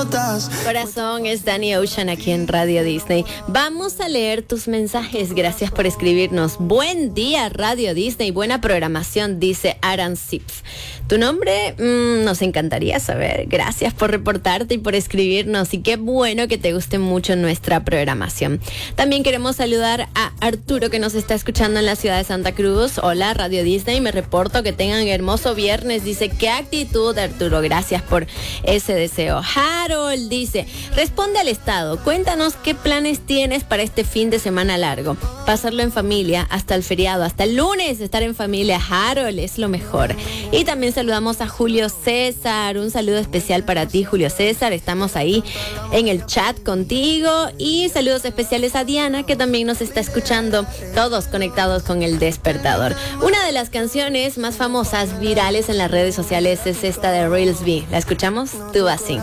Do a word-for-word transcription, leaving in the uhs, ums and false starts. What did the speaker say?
notas. Corazón, es Danny Ocean aquí en Radio Disney. Vamos a leer tus mensajes. Gracias por escribirnos. Buen día, Radio Disney. Buena programación, dice Aran Sips. Tu nombre mmm, nos encantaría saber. Gracias por reportarte y por escribirnos. Y qué bueno que te guste mucho nuestra programación. También queremos saludar a Arturo, que nos está escuchando en la ciudad de Santa Cruz. Hola, Radio Disney. Me reporto que tengan hermoso viernes. Dice, qué actitud, Arturo. Gracias por ese deseo. Harold dice, responde al Estado. Cuéntanos qué planes tienes para este fin de semana largo. Pasarlo en familia hasta el feriado, hasta el lunes estar en familia. Harold, es lo mejor. Y también saludamos a Julio César. Un saludo especial para ti, Julio César. Estamos ahí en el chat contigo. Y saludos especiales a Diana, que también nos está escuchando. Todos conectados con El Despertador. Una de las canciones más famosas, virales en las redes sociales, es esta de Reelsby. ¿La escuchamos? Tú así.